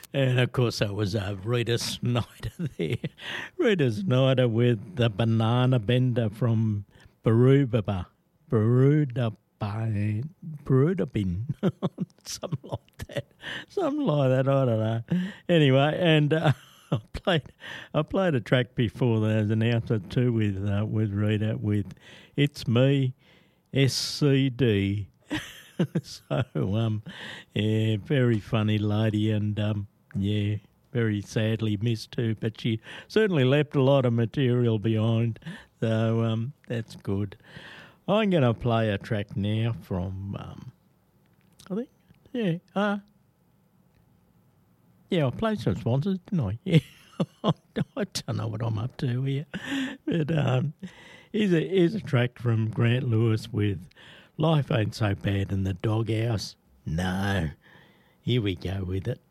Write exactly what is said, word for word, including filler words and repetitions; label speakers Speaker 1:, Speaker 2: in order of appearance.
Speaker 1: And of course, that was uh, Rita Snyder there. Rita Snyder with the Banana Bender from Barubaba. Baruda Bin. Baruda Bin. Something like that. Something like that. I don't know. Anyway, and uh, I played I played a track before that as an announcer too with, uh, with Rita with It's Me, S C D. So, um, yeah, very funny lady and, um, yeah, very sadly missed too, but she certainly left a lot of material behind, so um, that's good. I'm going to play a track now from, um, I think, yeah, uh, yeah, I played some sponsors, didn't I? Yeah, I don't know what I'm up to here, but um, here's a, here's a track from Grant Lewis with Life Ain't So Bad in the Doghouse. No. Here we go with it.